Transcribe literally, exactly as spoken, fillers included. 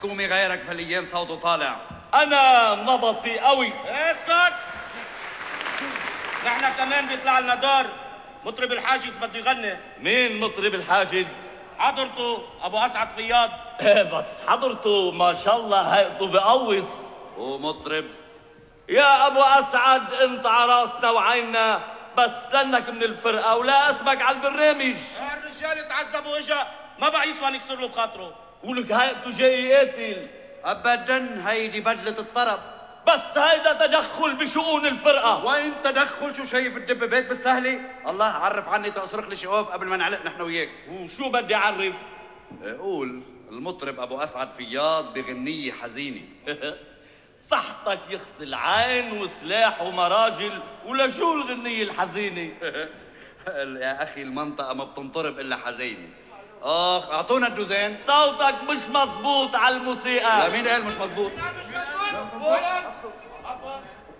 قومي غيرك بهالايام صوته طالع. انا نبطي قوي. اسكت. نحن كمان بيطلع لنا دور. مطرب الحاجز بده يغني. مين مطرب الحاجز؟ حضرته ابو اسعد فياض. بس حضرته ما شاء الله هيئته بقوص. ومطرب يا ابو اسعد انت عراسنا وعيننا، بس لانك من الفرقه ولا اسمك على البرنامج. الرجال تعذب واجا ما بقى يسوى نكسر له بخاطره. ولك هيئته جاي يقتل. ابدا، هيدي بدله الطرب. بس هيدا تدخل بشؤون الفرقه. وين تدخل؟ شو شايف الدبابات بالسهله؟ الله عرف عني تصرخ لي شقاف قبل ما نعلق نحن وياك. وشو بدي اعرف؟ قول المطرب ابو اسعد فياض بغنيه حزينه. صحتك يغسل عين وسلاح ومراجل، ولشو الغنيه الحزينه؟ يا اخي المنطقه ما بتنطرب الا حزينه. اخ اعطونا الدوزين. صوتك مش مزبوط على الموسيقى. لا مين قال مش مزبوط؟ مش مزبوط.